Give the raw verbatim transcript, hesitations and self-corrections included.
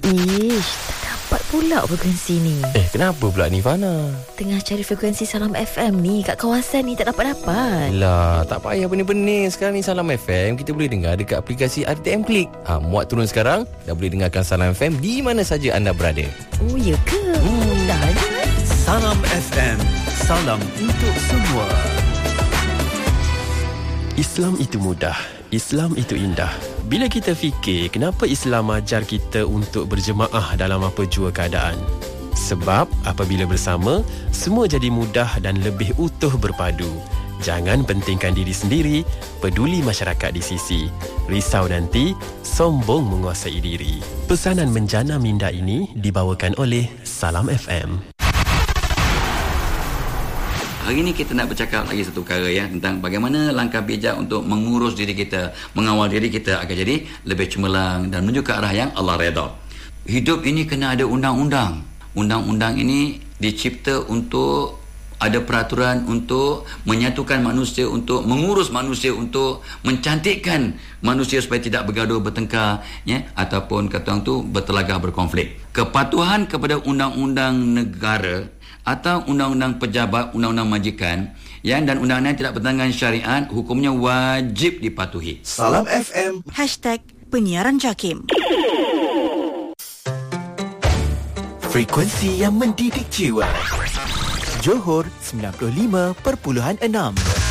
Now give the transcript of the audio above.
Ish, tak dapat pula frekuensi ni. Eh, kenapa pula ni, Fana? Tengah cari frekuensi Salam F M ni kat kawasan ni, tak dapat-dapat. Lah, tak payah pening-pening. Sekarang ni Salam F M kita boleh dengar dekat aplikasi R T M Click. Ha, muat turun sekarang, dah boleh dengarkan Salam F M di mana saja anda berada. Oh, ya ke? Hmm. Dah ada. Salam F M, salam untuk semua. Islam itu mudah, Islam itu indah. Bila kita fikir, kenapa Islam ajar kita untuk berjemaah dalam apa jua keadaan? Sebab apabila bersama, semua jadi mudah dan lebih utuh berpadu. Jangan pentingkan diri sendiri, peduli masyarakat di sisi. Risau nanti, sombong menguasai diri. Pesanan menjana minda ini dibawakan oleh Salam F M. Hari ini kita nak bercakap lagi satu perkara ya, tentang bagaimana langkah bijak untuk mengurus diri kita, mengawal diri kita agar jadi lebih cemerlang dan menuju ke arah yang Allah redha. Hidup ini kena ada undang-undang. Undang-undang ini dicipta untuk ada peraturan untuk menyatukan manusia, untuk mengurus manusia, untuk mencantikkan manusia supaya tidak bergaduh, bertengkar ya, ataupun kata orang tu bertelagah, berkonflik. Kepatuhan kepada undang-undang negara atau undang-undang pejabat, undang-undang majikan yang dan undang-undang tidak bertentangan syariat, hukumnya wajib dipatuhi. Salam F M. Hashtag Penyiaran Jakim. Frekuensi yang mendidik jiwa. Johor sembilan puluh lima perpuluhan enam.